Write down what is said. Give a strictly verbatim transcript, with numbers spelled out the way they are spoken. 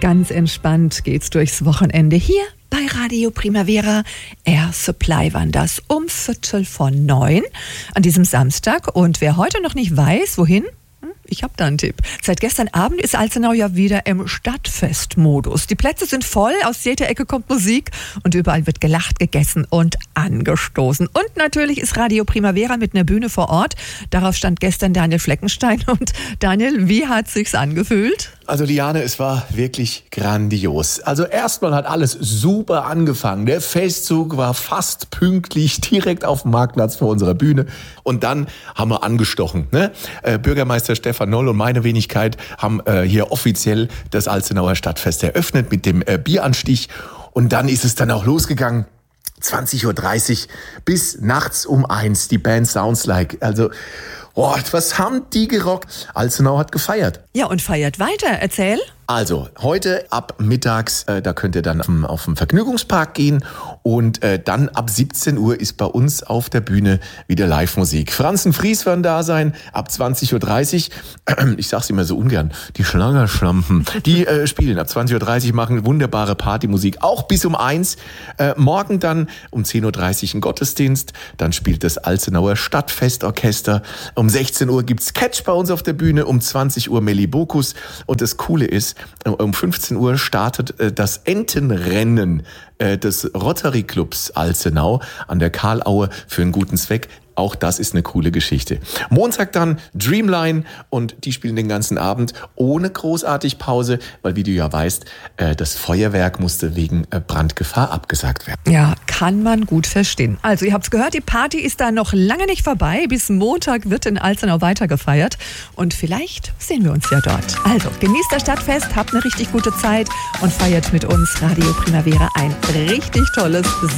Ganz entspannt geht's durchs Wochenende hier bei Radio Primavera. Air Supply waren das um Viertel vor neun an diesem Samstag. Und wer heute noch nicht weiß, wohin? Ich habe da einen Tipp. Seit gestern Abend ist Alzenau ja wieder im Stadtfestmodus. Die Plätze sind voll, aus jeder Ecke kommt Musik und überall wird gelacht, gegessen und angestoßen. Und natürlich ist Radio Primavera mit einer Bühne vor Ort. Darauf stand gestern Daniel Fleckenstein. Und Daniel, wie hat sich's angefühlt? Also Liane, es war wirklich grandios. Also erstmal hat alles super angefangen. Der Festzug war fast pünktlich direkt auf dem Marktplatz vor unserer Bühne. Und dann haben wir angestochen. Ne? Äh, Bürgermeister Stefan Noll und meine Wenigkeit haben äh, hier offiziell das Alzenauer Stadtfest eröffnet mit dem äh, Bieranstich. Und dann ist es dann auch losgegangen. zwanzig Uhr dreißig bis nachts um eins. Die Band Sounds Like. Also, oh, was haben die gerockt? Alzenau hat gefeiert. Ja, und feiert weiter. Erzähl. Also, heute ab mittags, äh, da könnt ihr dann auf, auf den Vergnügungspark gehen und äh, dann ab siebzehn Uhr ist bei uns auf der Bühne wieder Live-Musik. Franz und Fries werden da sein, ab zwanzig Uhr dreißig. Ich sag's immer so ungern, die Schlagerschlampen, die äh, spielen ab zwanzig Uhr dreißig, machen wunderbare Partymusik, auch bis um eins. Äh, morgen dann um zehn Uhr dreißig ein Gottesdienst, dann spielt das Alzenauer Stadtfestorchester. Um sechzehn Uhr gibt's Catch bei uns auf der Bühne, um zwanzig Uhr Melibokus. Und das Coole ist, um fünfzehn Uhr startet äh, das Entenrennen äh, des Rotary Clubs Alzenau an der Karlaue für einen guten Zweck. Auch das ist eine coole Geschichte. Montag dann Dreamline und die spielen den ganzen Abend ohne großartig Pause, weil wie du ja weißt, äh, das Feuerwerk musste wegen äh, Brandgefahr abgesagt werden. Ja, kann man gut verstehen. Also ihr habt's gehört, die Party ist da noch lange nicht vorbei. Bis Montag wird in Alzenau weiter gefeiert und vielleicht sehen wir uns ja dort. Also genießt das Stadtfest, habt eine richtig gute Zeit und feiert mit uns Radio Primavera ein richtig tolles